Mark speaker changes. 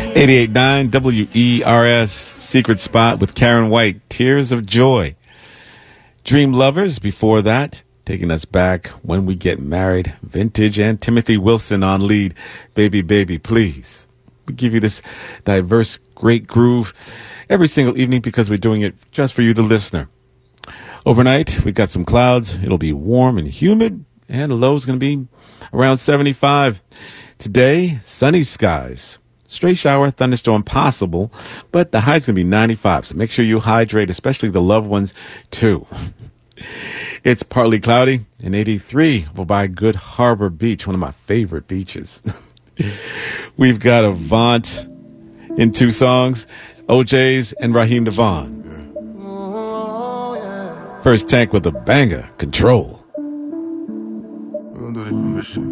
Speaker 1: 88.9 WERS, Secret Spot with Karen White, Tears of Joy. Dream Lovers, before that, taking us back, When We Get Married, Vintage, and Timothy Wilson on lead, Baby, Baby, Please. We give you this diverse, great groove every single evening because we're doing it just for you, the listener. Overnight, we got some clouds. It'll be warm and humid, and the low is going to be around 75. Today, sunny skies. Stray shower, thunderstorm possible, but the high's going to be 95, so make sure you hydrate, especially the loved ones, too. It's partly cloudy, and 83 over by Good Harbor Beach, one of my favorite beaches. We've got Avant in two songs, OJ's and Raheem Devon. First Tank with a banger, Control.
Speaker 2: We're gonna do this mission.